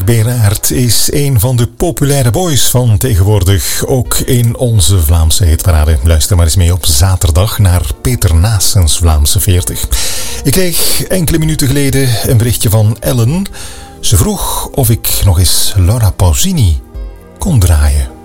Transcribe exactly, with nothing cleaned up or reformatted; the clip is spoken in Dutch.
Beraert is een van de populaire boys van tegenwoordig, ook in onze Vlaamse hitparade. Luister maar eens mee op zaterdag naar Peter Naessens Vlaamse veertig. Ik kreeg enkele minuten geleden een berichtje van Ellen. Ze vroeg of ik nog eens Laura Pausini kon draaien.